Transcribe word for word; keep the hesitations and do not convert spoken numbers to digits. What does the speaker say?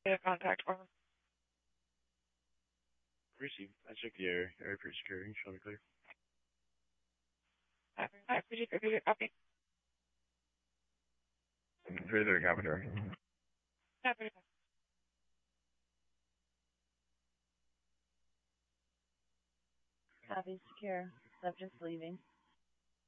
get a contact for him. Received. I checked the area. Area pretty secure. Show me clear. I appreciate your copy. three thirty copy, sir. Copy. Copy secure. Subject's leaving.